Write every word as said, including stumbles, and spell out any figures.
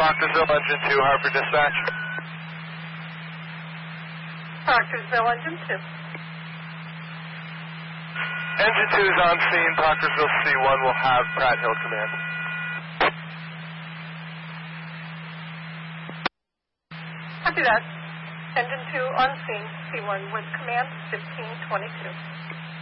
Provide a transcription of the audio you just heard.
Proctorsville, Engine two, Hartford Dispatch. Proctorsville, Engine two. Engine two is on scene. Proctorsville C one will have Pratt Hill command. Copy that. Engine two on scene, C one with command fifteen twenty-two.